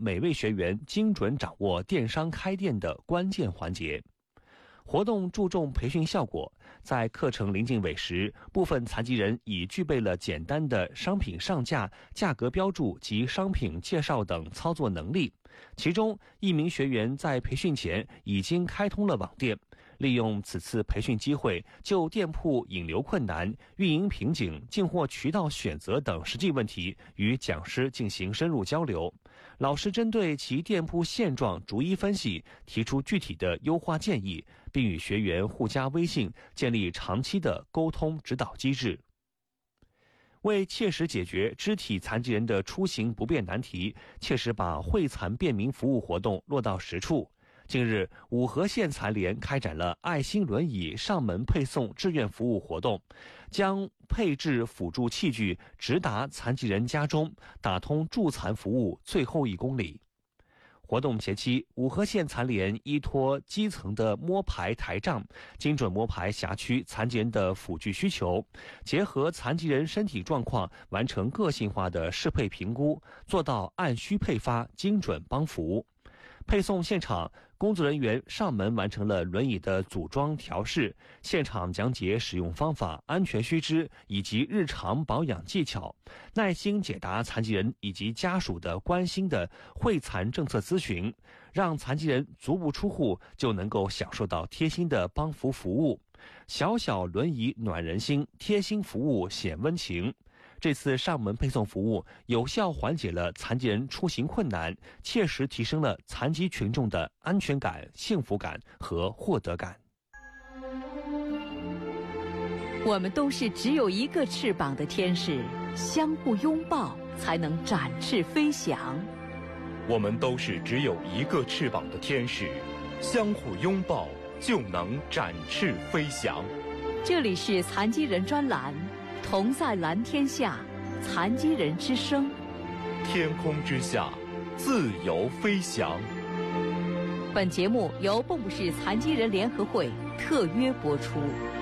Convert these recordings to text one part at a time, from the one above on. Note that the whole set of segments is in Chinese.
每位学员精准掌握电商开店的关键环节。活动注重培训效果，在课程临近尾时，部分残疾人已具备了简单的商品上架、价格标注及商品介绍等操作能力。其中，一名学员在培训前已经开通了网店，利用此次培训机会，就店铺引流困难、运营瓶颈、进货渠道选择等实际问题与讲师进行深入交流。老师针对其店铺现状逐一分析，提出具体的优化建议，并与学员互加微信，建立长期的沟通指导机制。为切实解决肢体残疾人的出行不便难题，切实把惠残便民服务活动落到实处。近日，五河县残联开展了爱心轮椅上门配送志愿服务活动，将配置辅助器具直达残疾人家中，打通助残服务最后1公里。活动前期，五河县残联依托基层的摸排台账，精准摸排辖区残疾人的辅具需求，结合残疾人身体状况，完成个性化的适配评估，做到按需配发、精准帮扶。配送现场，工作人员上门完成了轮椅的组装调试，现场讲解使用方法、安全须知以及日常保养技巧，耐心解答残疾人以及家属的关心的惠残政策咨询，让残疾人足不出户就能够享受到贴心的帮扶服务。小小轮椅暖人心，贴心服务显温情。这次上门配送服务有效缓解了残疾人出行困难，切实提升了残疾群众的安全感、幸福感和获得感。 我们都是只有一个翅膀的天使，相互拥抱才能展翅飞翔。 我们都是只有一个翅膀的天使，相互拥抱就能展翅飞翔。 这里是残疾人专栏，同在蓝天下，残疾人之声， 天空之下，自由飞翔。 本节目由蚌埠市残疾人联合会特约播出。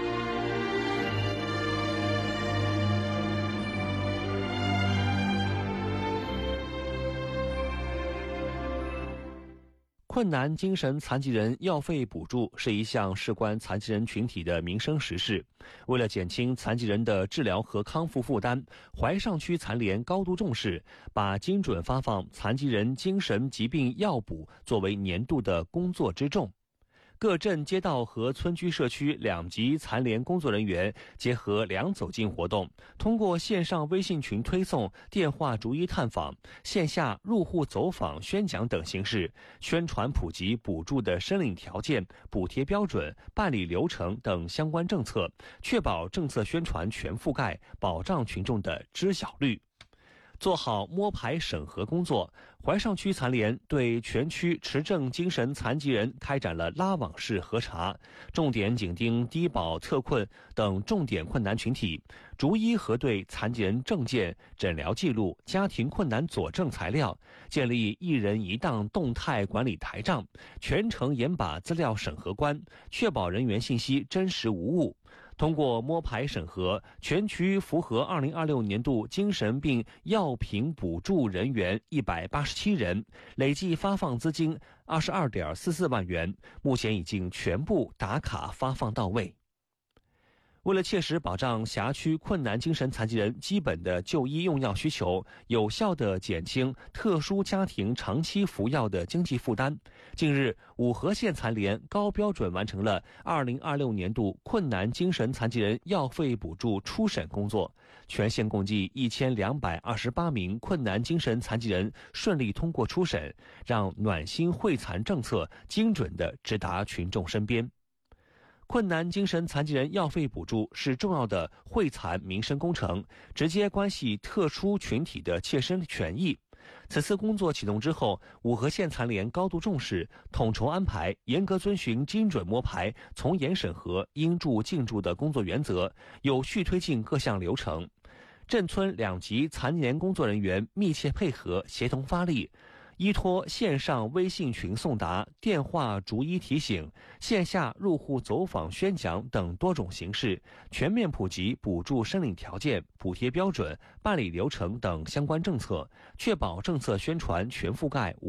困难精神残疾人药费补助是一项事关残疾人群体的民生实事。为了减轻残疾人的治疗和康复负担，怀上区残联高度重视，把精准发放残疾人精神疾病药补作为年度的工作之重。各镇街道和村居社区2级残联工作人员结合2走进活动，通过线上微信群推送、电话逐一探访、线下入户走访宣讲等形式，宣传普及补助的申领条件、补贴标准、办理流程等相关政策，确保政策宣传全覆盖，保障群众的知晓率。做好摸排审核工作，怀上区残联对全区持证精神残疾人开展了拉网式核查，重点紧盯低保特困等重点困难群体，逐一核对残疾人证件、诊疗记录、家庭困难佐证材料，建立1人1档动态管理台账，全程严把资料审核关，确保人员信息真实无误。通过摸排审核，全区符合2026年度精神病药品补助人员187人，累计发放资金22.44万元，目前已经全部打卡发放到位。为了切实保障辖区困难精神残疾人基本的就医用药需求，有效地减轻特殊家庭长期服药的经济负担，近日，五河县残联高标准完成了2026年度困难精神残疾人药费补助初审工作，全县共计1228名困难精神残疾人顺利通过初审，让暖心惠残政策精准地直达群众身边。困难精神残疾人药费补助是重要的惠残民生工程，直接关系特殊群体的切身权益。此次工作启动之后，五河县残联高度重视，统筹安排，严格遵循精准摸排、从严审核、应注尽注的工作原则，有序推进各项流程。镇村2级残联工作人员密切配合，协同发力，依托线上微信群送达、电话逐一提醒、线下入户走访宣讲等多种形式，全面普及补助申领条件、补贴标准、办理流程等相关政策，确保政策宣传全覆盖